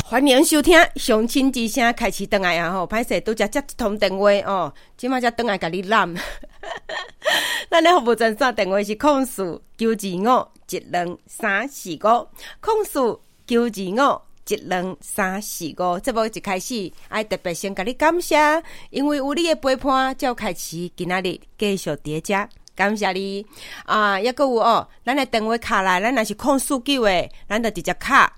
欢迎收听相亲之声，开始回来啊！吼，歹势拄则接一通电话哦，即马才回来甲你揽。咱的服务专线电话是0492521245，0492521245。节目一开始，爱特别先甲你感谢，因为有你的陪伴，才有开始今仔日继续叠加。感谢你啊！抑阁有哦，咱的电话卡来，咱若是0492的，咱就直接卡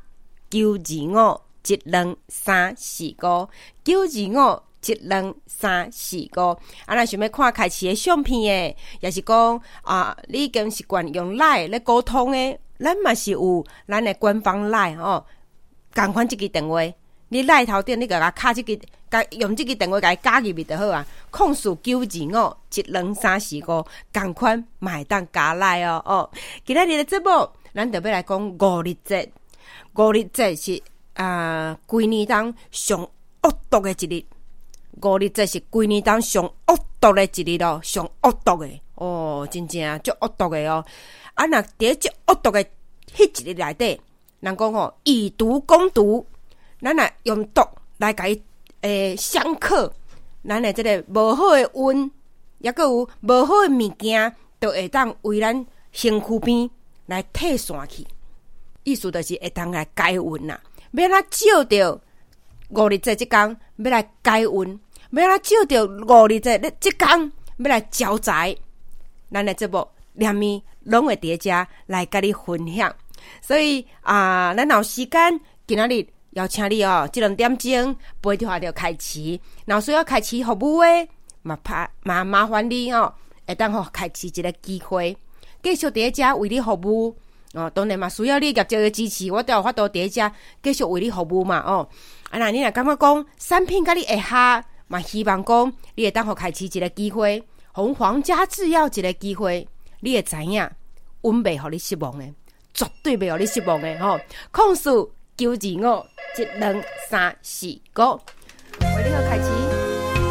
925-12345，925-12345。啊，若想要看开市的相片的，也是讲啊，你已经习惯用 LINE 咧沟通的，咱嘛是有咱的官方 LINE 哦。共款这个电话，你 LINE 头顶你甲卡这个，用这个电话甲加入去就好啊。0495-12345，共款嘛会当加来哦哦。今仔日的节目，咱就要来讲五日节。五日节是规年当上恶毒的一日。五日节是规年当上恶毒的一日咯，上恶毒的哦，真正足恶毒的哦。啊，若伫足恶毒的迄一日内底，人讲吼以毒攻毒，咱若用毒来甲伊相克，咱的这个无好的运，也个有无好的物件，都会当为咱身躯边来退散去。意思就是会当来改运啦，要咱照着五日节即天要来改运，要咱照着五日节即天要来招财，咱的节目连面拢会伫遮来甲你分享。所以咱有时间今仔日邀请你哦，这2点钟陪着着开市，若需要开市服务的，麻烦你哦，会当互开市一个机会，继续伫遮为你服务。哦，当然嘛，需要你业绩的支持，我都有法度伫遮继续为你服务嘛。哦，那你若感觉讲产品甲你会合，嘛希望讲你会当互开市一个机会，互皇家制药一个机会，你会知影，阮袂互你失望的，绝对袂互你失望的吼。0492512345，为你好开市。